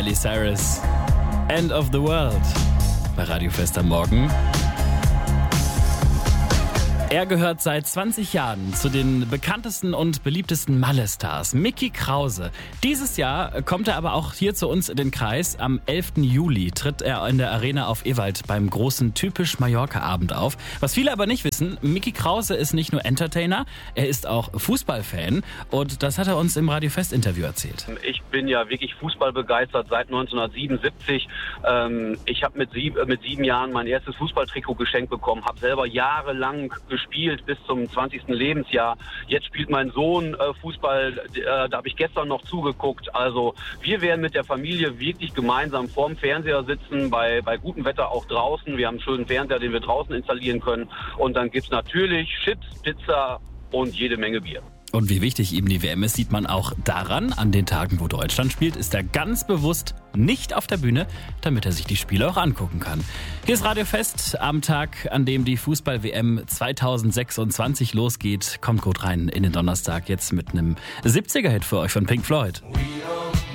Miley Cyrus. End of the World. Bei Radio Fest am Morgen. Er gehört seit 20 Jahren zu den bekanntesten und beliebtesten Malle-Stars, Mickey Krause. Dieses Jahr kommt er aber auch hier zu uns in den Kreis. Am 11. Juli tritt er in der Arena auf Ewald beim großen Typisch Mallorca-Abend auf. Was viele aber nicht wissen, Mickey Krause ist nicht nur Entertainer, er ist auch Fußballfan. Und das hat er uns im Radio Fest-Interview erzählt. Ich bin ja wirklich fußballbegeistert seit 1977. Ich habe mit 7 Jahren mein erstes Fußballtrikot geschenkt bekommen, habe selber jahrelang gespielt bis zum 20. Lebensjahr. Jetzt spielt mein Sohn Fußball, da habe ich gestern noch zugeguckt. Also wir werden mit der Familie wirklich gemeinsam vorm Fernseher sitzen, bei gutem Wetter auch draußen. Wir haben einen schönen Fernseher, den wir draußen installieren können. Und dann gibt's natürlich Chips, Pizza und jede Menge Bier. Und wie wichtig ihm die WM ist, sieht man auch daran, an den Tagen, wo Deutschland spielt, ist er ganz bewusst nicht auf der Bühne, damit er sich die Spiele auch angucken kann. Hier ist Radio Fest am Tag, an dem die Fußball-WM 2026 losgeht. Kommt gut rein in den Donnerstag jetzt mit einem 70er-Hit für euch von Pink Floyd.